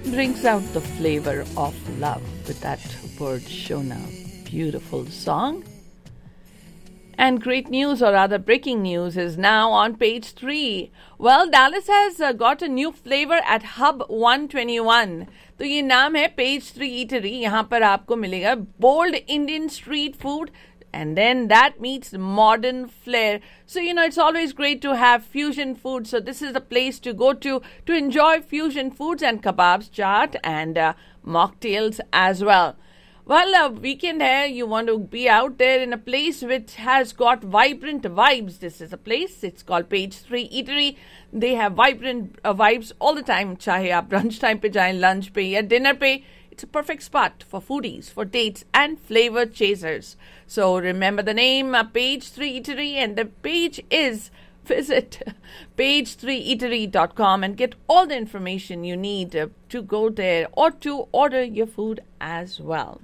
brings out the flavor of love with that word Shona. Beautiful song. And great news, or rather breaking news, is now on page 3. Well, Dallas has got a new flavor at Hub 121. तो ये नाम है page 3 eatery. यहाँ पर आपको मिलेगा bold Indian street food, and then that meets modern flair. So, it's always great to have fusion food. So, this is the place to go to enjoy fusion foods and kebabs, chaat, and mocktails as well. Well, a weekend here, you want to be out there in a place which has got vibrant vibes. This is a place, it's called Page 3 Eatery. They have vibrant vibes all the time. Chahe aap brunch time pe jaएं, lunch pe ya dinner pe. It's a perfect spot for foodies, for dates, and flavor chasers. So remember the name, Page 3 Eatery, and the page is, visit page3eatery.com and get all the information you need to go there or to order your food as well.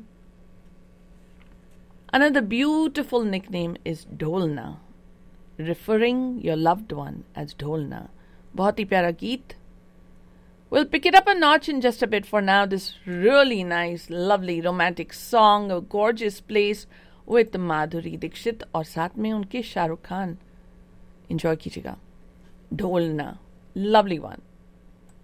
Another beautiful nickname is Dholna, referring your loved one as Dholna. बहुत ही प्यारा गीत. We'll pick it up a notch in just a bit. For now, this really nice, lovely, romantic song, a gorgeous place with Madhuri Dixit और साथ में उनके Shahrukh Khan. Enjoy कीजिएगा. Dholna, lovely one.